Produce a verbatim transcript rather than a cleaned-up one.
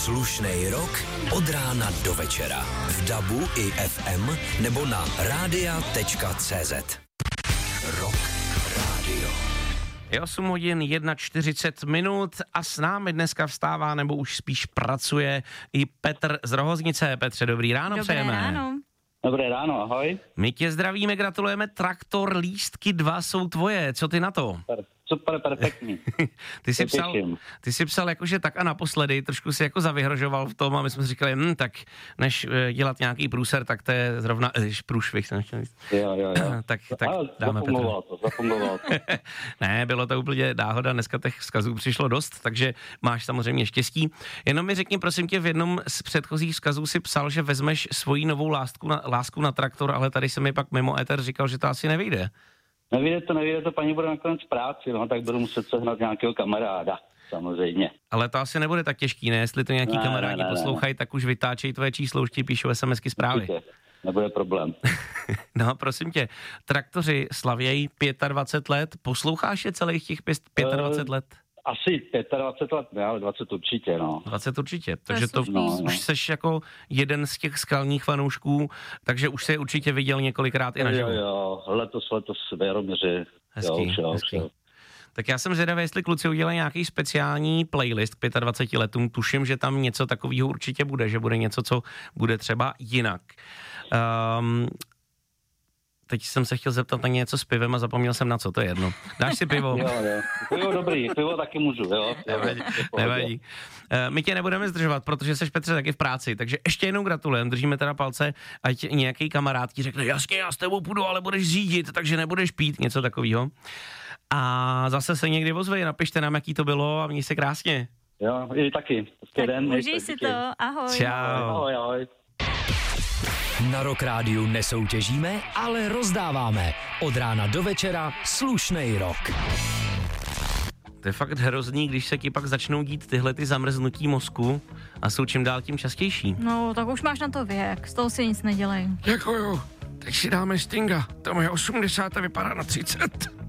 Slušnej rok od rána do večera. V dabu i ef em nebo na rádia tečka cé zet. Rock Radio. Je osm hodin čtyřicet jedna minut a s námi dneska vstává nebo už spíš pracuje i Petr z Rohoznice. Petře, dobrý ráno. Dobré přejeme. ráno. Dobré ráno, ahoj. My tě zdravíme, gratulujeme, traktor lístky dva jsou tvoje, co ty na to? Super, super perfektní. ty, jsi psal, ty jsi psal jakože tak a naposledy, trošku si jako zavyhrožoval v tom a my jsme si říkali, hm, tak než dělat nějaký průser, tak to je zrovna, když průšvih jsem chtěl říct. Jo, jo, jo. tak, tak ale dáme zafungovalo to, zafungovalo to. Ne, bylo to úplně náhoda, dneska těch vzkazů přišlo dost, takže máš samozřejmě štěstí. Jenom mi řekni, prosím tě, v jednom z předchozích vzkazů si psal, že vezmeš svoji novou lásku na, lásku na traktor, ale tady se mi pak mimo éter říkal, že to asi nevyjde. Nevyjde to, nevyjde to, paní bude nakonec v práci, no, tak budu muset sehnat nějakého kamaráda, samozřejmě. Ale to asi nebude tak těžký, ne? Jestli to nějaký ne, kamarádi ne, ne, poslouchají, tak už vytáčejí tvoje číslo, už ti píšou SMSky zprávy. Určitě. Nebude problém. No, prosím tě, traktoři slavějí dvacet pět let, posloucháš je celých těch dvacet pět let? Asi dvacet pět let, ne, ale dvacet určitě, no. dvacet určitě, takže to, to no, už no. seš jako jeden z těch skalních fanoušků, takže už se určitě viděl několikrát i naživo. Jo, jo, letos, letos v Jaroměři. Hezký, jo, jo, hezký. jo. Tak já jsem zvědavý, jestli kluci udělají nějaký speciální playlist k dvacet pět letům. Tuším, že tam něco takového určitě bude, že bude něco, co bude třeba jinak. Um, teď jsem se chtěl zeptat na něco s pivem a zapomněl jsem na co, to je jedno. Dáš si pivo? Jo, jo. Pivo dobrý, pivo taky můžu, jo. Nevadí, nevadí. Uh, my tě nebudeme zdržovat, protože seš, Petře, taky v práci, takže ještě jednou gratulujem, držíme teda palce, ať nějaký kamarád ti řekne, jasně, já s tebou půjdu, ale budeš řídit, takže nebudeš pít, něco takového. A zase se někdy ozvej, napište nám, jaký to bylo a měj se krásně. Jo, i taky. Tak den, užij si to, ahoj. Čau. Ahoj, ahoj. Na Rock Rádiu nesoutěžíme, ale rozdáváme. Od rána do večera slušnej rok. To je fakt hrozný, když se ti pak začnou dít tyhle ty zamrznutí mozku a jsou čím dál tím častější. No, tak už máš na to věk, z toho si nic nedělej. Děkuju, teď si dáme Stinga, to moje osmdesát vypadá na třicet.